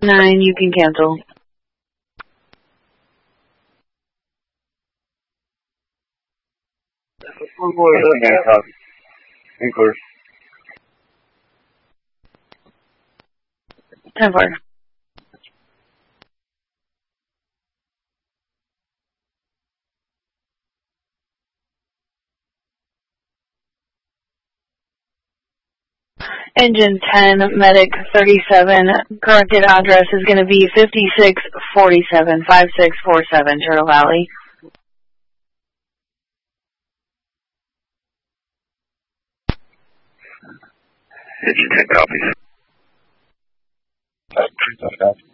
9, you can cancel. Inquiry. 10-4. Engine 10, medic 37, corrected address is going to be 5647, 5647, Turtle Valley. Engine 10 copies.